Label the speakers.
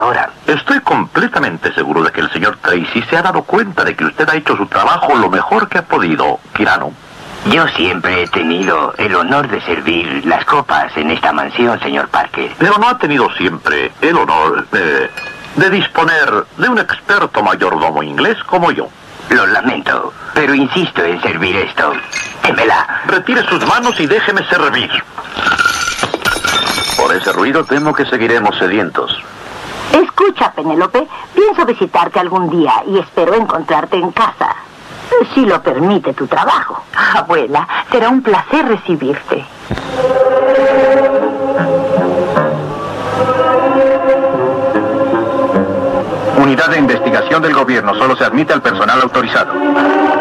Speaker 1: Ahora,
Speaker 2: Estoy completamente seguro de que el señor Tracy se ha dado cuenta de que usted ha hecho su trabajo lo mejor que ha podido, Kirano.
Speaker 1: yo siempre he tenido el honor de servir las copas en esta mansión, señor Parker.
Speaker 2: Pero no ha tenido siempre el honor de disponer de un experto mayordomo inglés como yo.
Speaker 1: Lo lamento, pero insisto en servir esto. Démela.
Speaker 2: Retire sus manos y déjeme servir. Por ese ruido temo que seguiremos sedientos.
Speaker 3: Escucha, Penélope, pienso visitarte algún día y espero encontrarte en casa. Si lo permite tu trabajo.
Speaker 4: Abuela, será un placer recibirte.
Speaker 5: Unidad de investigación del gobierno, solo se admite al personal autorizado.